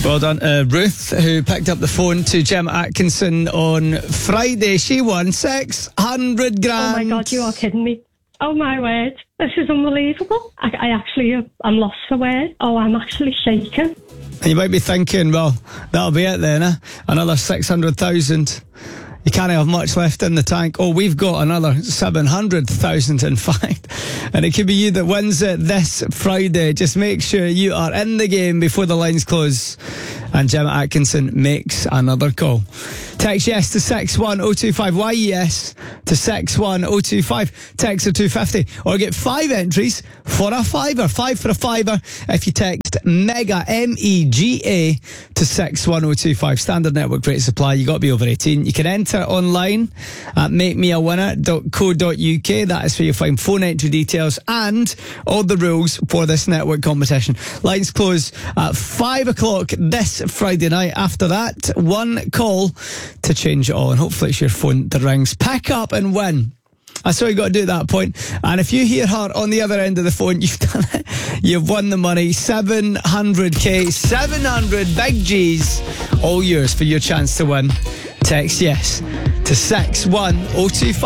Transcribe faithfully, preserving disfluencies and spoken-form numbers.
Well done, uh, Ruth, who picked up the phone to Gemma Atkinson on Friday. She won six hundred grand. Oh my God, you are kidding me. Oh my word, this is unbelievable. I, I actually, I'm lost for words. Oh, I'm actually shaking. And you might be thinking, well, that'll be it then, eh? Another six hundred thousand. You can't have much left in the tank. Oh, we've got another seven hundred thousand in fact. And it could be you that wins it this Friday. Just make sure you are in the game before the lines close and Gemma Atkinson makes another call. Text yes to six one oh two five. Y E S to six one oh two five. Text or two fifty. Or get five entries for a fiver. Five for a fiver if you text MEGA, M E G A, to six one oh two five. Standard network rate supply. You got to be over eighteen. You can enter online at make me a winner dot co dot U K. That is where you'll find phone entry details and all the rules for this network competition. Lines close at five o'clock this Friday night. After that, one call to change it all, and hopefully it's your phone that rings. Pick up and win. That's all you got to do at that point. And if you hear her on the other end of the phone, you've done it. You've won the money. seven hundred K, seven hundred big G's, all yours for your chance to win. Text yes to six one oh two five.